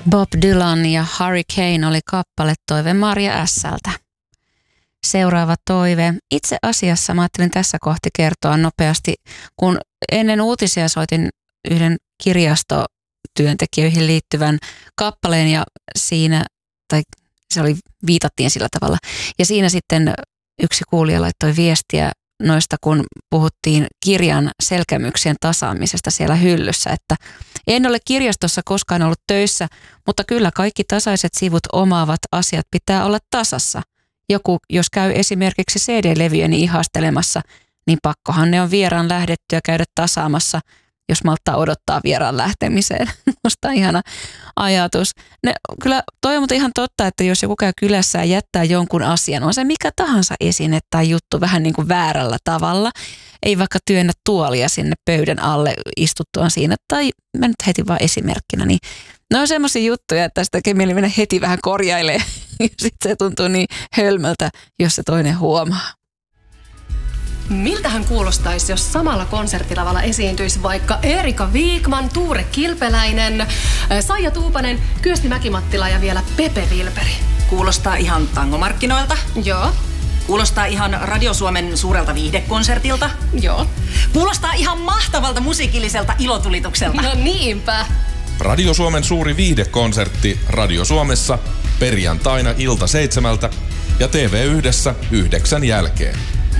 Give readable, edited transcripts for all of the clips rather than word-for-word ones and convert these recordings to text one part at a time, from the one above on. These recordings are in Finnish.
Bob Dylan ja Hurricane oli kappaletoive Marja S:ltä. Seuraava toive. Itse asiassa mä ajattelin tässä kohti kertoa nopeasti, kun ennen uutisia soitin yhden kirjastotyöntekijöihin liittyvän kappaleen ja siinä, tai se oli, viitattiin sillä tavalla. Ja siinä sitten yksi kuulija laittoi viestiä noista, kun puhuttiin kirjan selkämyksien tasaamisesta siellä hyllyssä, että en ole kirjastossa koskaan ollut töissä, mutta kyllä kaikki tasaiset sivut omaavat asiat pitää olla tasassa. Joku, jos käy esimerkiksi CD-levyjeni ihastelemassa, niin pakkohan ne on vieraan lähdettyä käydä tasaamassa, jos malttaa odottaa vieraan lähtemiseen. Musta ihana ajatus. Kyllä toi on mutta ihan totta, että jos joku käy kylässä ja jättää jonkun asian, on se mikä tahansa esine tai juttu vähän niin kuin väärällä tavalla, ei vaikka työnnä tuolia sinne pöydän alle istuttuaan siinä, tai mä nyt heti vaan esimerkkinä, niin ne on semmoisia juttuja, että sitä tekee mieli mennä heti vähän korjailee, ja sitten se tuntuu niin hölmöltä, jos se toinen huomaa. Miltähän kuulostaisi, jos samalla konserttilavalla esiintyisi vaikka Erika Wigman, Tuure Kilpeläinen, Saija Tuupanen, Kyösti Mäkimattila ja vielä Pepe Vilperi? Kuulostaa ihan tangomarkkinoilta. Joo. Kuulostaa ihan Radio Suomen suurelta viihdekonsertilta. Joo. Kuulostaa ihan mahtavalta musiikilliselta ilotulitukselta. No niinpä. Radio Suomen suuri viihdekonsertti Radio Suomessa perjantaina ilta 7 ja TV1 9 jälkeen.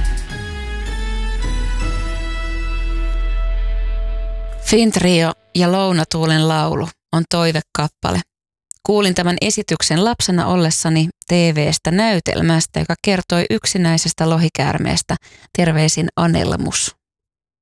Fintrio ja Lounatuulen laulu on toivekappale. Kuulin tämän esityksen lapsena ollessani TV:stä näytelmästä, joka kertoi yksinäisestä lohikäärmeestä. Terveisin Anelmus.